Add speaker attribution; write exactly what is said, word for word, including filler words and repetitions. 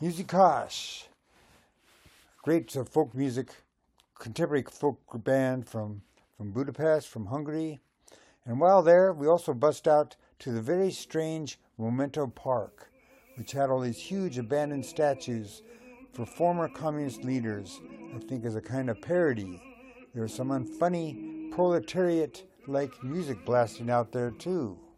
Speaker 1: Musicash, great uh, folk music, contemporary folk band from, from Budapest, from Hungary. And while there, we also bust out to the very strange Memento Park, which had all these huge abandoned statues for former communist leaders, I think as a kind of parody. There was some unfunny proletariat-like music blasting out there too.